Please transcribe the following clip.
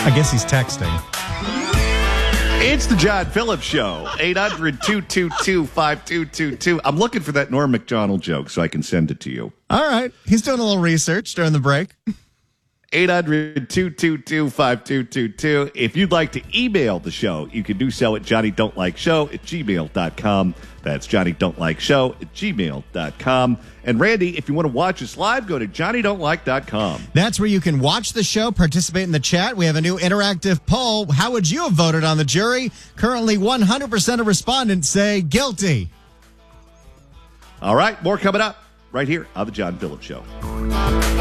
I guess he's texting. It's the John Phillips Show. 800-222-5222. I'm looking for that Norm Macdonald joke so I can send it to you. All right. He's doing a little research during the break. 800-222-5222. If you'd like to email the show, you can do so at johnnydon'tlikeshow@gmail.com. That's johnnydon'tlikeshow@gmail.com. And Randy, if you want to watch us live, go to johnnydon'tlike.com. That's where you can watch the show, participate in the chat. We have a new interactive poll. How would you have voted on the jury? Currently, 100% of respondents say guilty. All right, more coming up right here on the John Phillips Show.